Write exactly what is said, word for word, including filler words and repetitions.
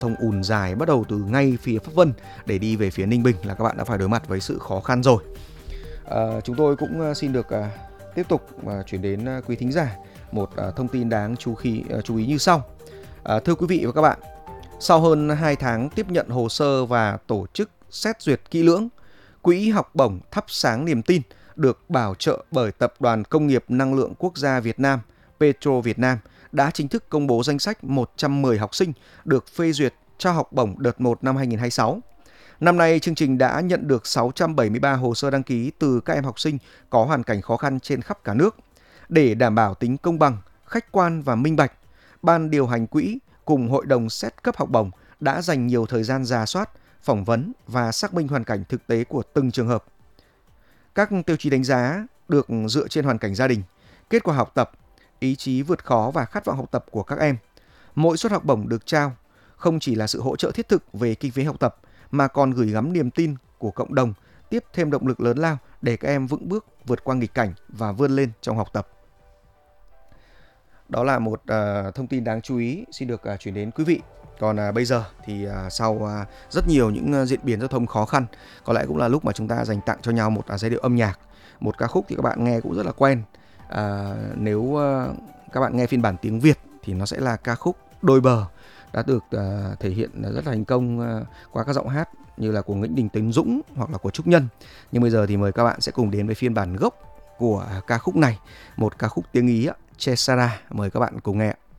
thông ùn dài bắt đầu từ ngay phía Pháp Vân để đi về phía Ninh Bình là các bạn đã phải đối mặt với sự khó khăn rồi. À, chúng tôi cũng xin được à, tiếp tục à, chuyển đến à, quý thính giả một à, thông tin đáng chú, khí, à, chú ý như sau. À, thưa quý vị và các bạn, sau hơn hai tháng tiếp nhận hồ sơ và tổ chức xét duyệt kỹ lưỡng, Quỹ học bổng Thắp sáng niềm tin được bảo trợ bởi Tập đoàn Công nghiệp Năng lượng Quốc gia Việt Nam Petro Việt Nam đã chính thức công bố danh sách một trăm mười học sinh được phê duyệt trao học bổng đợt một năm hai nghìn không trăm hai mươi sáu. Năm nay, chương trình đã nhận được sáu trăm bảy mươi ba hồ sơ đăng ký từ các em học sinh có hoàn cảnh khó khăn trên khắp cả nước. Để đảm bảo tính công bằng, khách quan và minh bạch, Ban điều hành quỹ cùng Hội đồng xét cấp học bổng đã dành nhiều thời gian rà soát, phỏng vấn và xác minh hoàn cảnh thực tế của từng trường hợp. Các tiêu chí đánh giá được dựa trên hoàn cảnh gia đình, kết quả học tập, ý chí vượt khó và khát vọng học tập của các em. Mỗi suất học bổng được trao không chỉ là sự hỗ trợ thiết thực về kinh phí học tập mà còn gửi gắm niềm tin của cộng đồng, tiếp thêm động lực lớn lao để các em vững bước vượt qua nghịch cảnh và vươn lên trong học tập. Đó là một uh, thông tin đáng chú ý xin được uh, chuyển đến quý vị. Còn uh, bây giờ thì uh, sau uh, rất nhiều những uh, diễn biến giao thông khó khăn, có lẽ cũng là lúc mà chúng ta dành tặng cho nhau một uh, giai điệu âm nhạc, một ca khúc thì các bạn nghe cũng rất là quen. Uh, nếu uh, các bạn nghe phiên bản tiếng Việt thì nó sẽ là ca khúc Đôi bờ, đã được uh, thể hiện rất là thành công uh, qua các giọng hát như là của Nguyễn Đình Tiến Dũng hoặc là của Trúc Nhân. Nhưng bây giờ thì mời các bạn sẽ cùng đến với phiên bản gốc của uh, ca khúc này, một ca khúc tiếng Ý, Cesara. Mời các bạn cùng nghe.